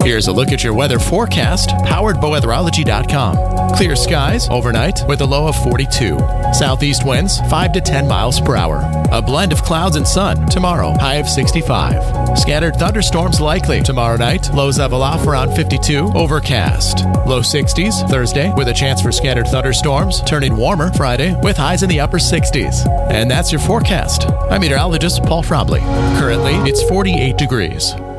Here's a look at your weather forecast, powered by weatherology.com. Clear skies overnight with a low of 42. Southeast winds 5 to 10 miles per hour. A blend of clouds and sun tomorrow, high of 65. Scattered thunderstorms likely tomorrow night, lows level off around 52. Overcast. Low 60s Thursday with a chance for scattered thunderstorms, turning warmer Friday with highs in the upper 60s. And that's your forecast. I'm meteorologist Paul Trombley. Currently, it's 48 degrees.